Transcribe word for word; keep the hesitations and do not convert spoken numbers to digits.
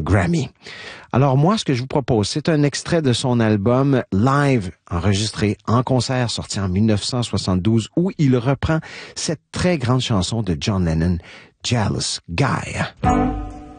Grammy. Alors moi, ce que je vous propose, c'est un extrait de son album Live, enregistré en concert, sorti en dix-neuf cent soixante-douze, où il reprend cette très grande chanson de John Lennon, Jealous Guy.